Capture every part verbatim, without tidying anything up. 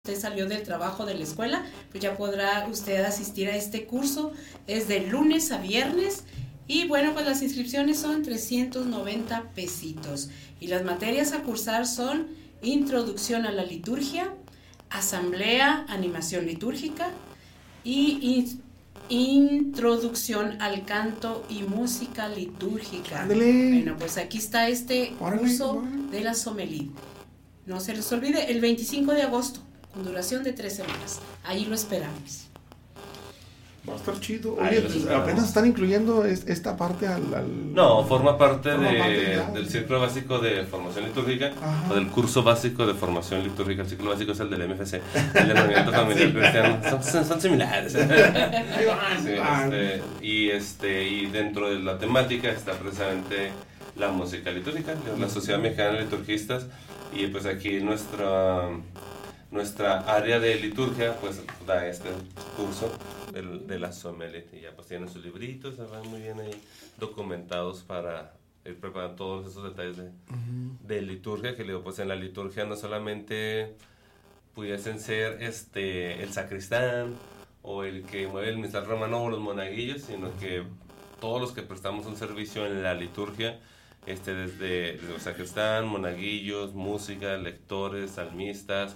usted salió del trabajo de la escuela, pues ya podrá usted asistir a este curso. Es de lunes a viernes y bueno, pues las inscripciones son trescientos noventa pesitos y las materias a cursar son introducción a la liturgia, asamblea, animación litúrgica y in, introducción al canto y música litúrgica. ¡Ándale! Bueno, pues aquí está este curso de la Sommelier. No se les olvide, el veinticinco de agosto, con duración de tres semanas. Ahí lo esperamos. Va a estar chido. Oye, pues, apenas están incluyendo es, esta parte al, al... No, forma parte, forma de, parte ya, del ciclo básico de formación litúrgica. Ajá. O del curso básico de formación litúrgica. El ciclo básico es el del M F C, el del Movimiento Familiar Sí. Cristiano. Son, son, son similares. Ahí van, Sí, van. este, y, este, y dentro de la temática está precisamente la música litúrgica, la Sociedad Mexicana de Liturgistas. Y pues aquí nuestra, nuestra área de liturgia pues da este curso de, de la Sommelier. Y ya pues tienen sus libritos, se van muy bien ahí documentados para ir preparando todos esos detalles de, uh-huh. de liturgia. Que digo, pues en la liturgia no solamente pudiesen ser este, el sacristán o el que mueve el misal romano o los monaguillos, sino que todos los que prestamos un servicio en la liturgia, Este, desde, desde los sacristán, monaguillos, música, lectores, salmistas,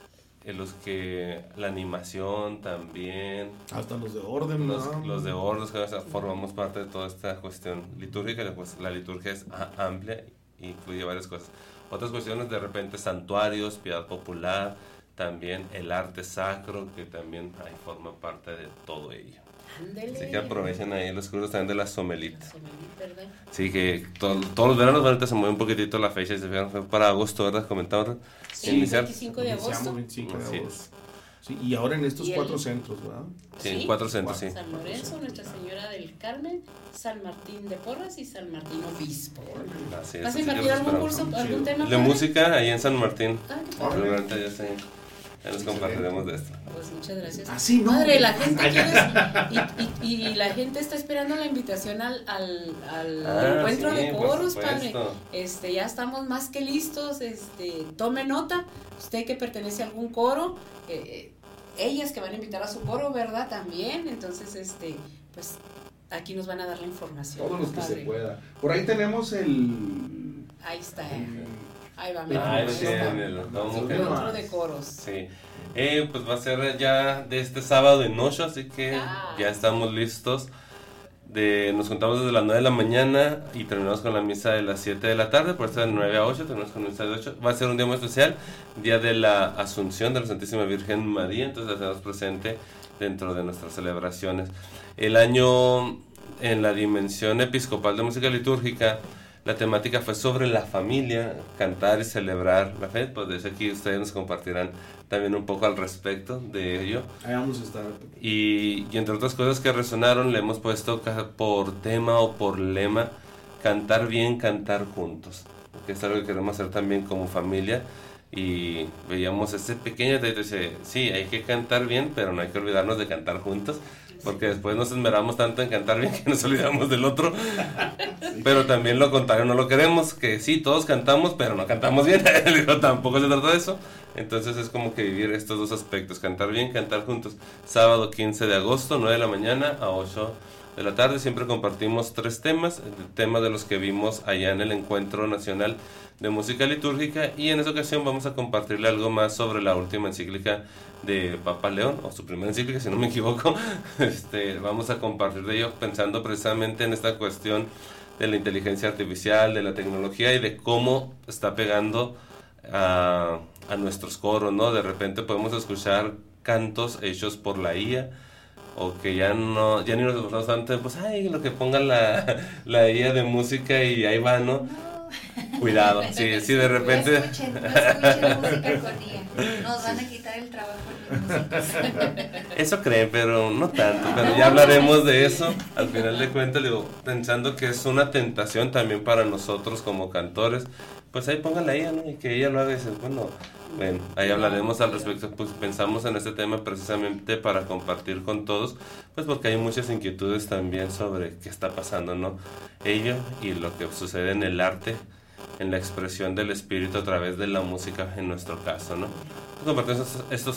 en los que la animación también, hasta los de orden, los, ¿no? los de orden, o sea, formamos parte de toda esta cuestión litúrgica. Pues la liturgia es a, amplia e incluye varias cosas. Otras cuestiones, de repente, santuarios, piedad popular, también el arte sacro, que también ahí forma parte de todo ello. Ándele. Así que aprovechen ahí los cursos también de la Sommelier. La Sommelier, ¿verdad? Sí, que to, todos los veranos ahorita se mueve un poquitito la fecha, y se fijan, fue para agosto, ¿verdad? Comentaba. Sí, iniciar. veinticinco de agosto. Iniciamos veinticinco de Así agosto. es. Sí, y ahora en estos ¿Y el- cuatro centros, ¿verdad? Sí, Sí. cuatro centros, sí. San Lorenzo, Nuestra Señora del Carmen, San Martín de Porras y San Martín Obispo. Así es, ¿Vas a así que impartir los algún esperamos. curso, Sí. algún tema? De padre? música, ahí en San Martín. Ah, qué Órale. padre. Ahorita ya, sé, ya nos compartiremos de esto. Pues muchas gracias. Ah, sí, ¿no? Padre, la gente quiere, y, y, y la gente está esperando la invitación al, al, al Ah, encuentro sí, de por coros, padre. supuesto. Este, ya estamos más que listos. Este, tome nota, usted que pertenece a algún coro, eh, ellas que van a invitar a su coro, ¿verdad? También, entonces, este, pues aquí nos van a dar la información. Todos los que padre. se pueda. Por ahí tenemos el... Ahí está. el- Ahí va, Ah, mira, Ahí ahí lo está. tienen, el- ¿cómo Sí, que no. no? Encuentro de coros. Sí. Eh, pues va a ser ya de este sábado en ocho, así que Ah. ya estamos listos. De, nos juntamos desde las nueve de la mañana y terminamos con la misa de las siete de la tarde, por eso de nueve a ocho, terminamos con la misa de ocho. Va a ser un día muy especial, día de la Asunción de la Santísima Virgen María, entonces la tenemos presente dentro de nuestras celebraciones. El año, en la dimensión episcopal de música litúrgica, la temática fue sobre la familia, cantar y celebrar la fe. Pues desde aquí ustedes nos compartirán también un poco al respecto de ello. Ahí vamos a estar. Y, y entre otras cosas que resonaron, le hemos puesto ca- por tema o por lema, cantar bien, cantar juntos, que es algo que queremos hacer también como familia. Y veíamos ese pequeño detalle, dice, sí, hay que cantar bien, pero no hay que olvidarnos de cantar juntos, porque después nos esmeramos tanto en cantar bien que nos olvidamos del otro. Sí. Pero también lo contrario no lo queremos, que sí, todos cantamos, pero no cantamos bien. Digo, tampoco se trata de eso. Entonces es como que vivir estos dos aspectos, cantar bien, cantar juntos. Sábado quince de agosto, nueve de la mañana a ocho de la tarde. Siempre compartimos tres temas, el tema de los que vimos allá en el Encuentro Nacional de Música Litúrgica, y en esta ocasión vamos a compartirle algo más sobre la última encíclica de Papa León, o su primera encíclica si no me equivoco. Este, vamos a compartir de ello pensando precisamente en esta cuestión de la inteligencia artificial, de la tecnología y de cómo está pegando a, a nuestros coros, ¿no? De repente podemos escuchar cantos hechos por la I A, o que ya no, ya ni nos esforzamos tanto, pues ay, lo que ponga la, la I A de música y ahí va, ¿no? Cuidado, sí, sí, de repente. No escuchen, no escuchen música con I A. Nos van a quitar el trabajo en los músicos. Eso creen, pero no tanto, pero ya hablaremos de eso. Al final de cuentas, digo, pensando que es una tentación también para nosotros como cantores, pues ahí póngala a ella, ¿no? Y que ella lo haga y dices, bueno, bueno, ahí hablaremos al respecto. Pues pensamos en este tema precisamente para compartir con todos, pues porque hay muchas inquietudes también sobre qué está pasando, ¿no? Ello y lo que sucede en el arte, en la expresión del espíritu a través de la música en nuestro caso, ¿no? Compartimos estos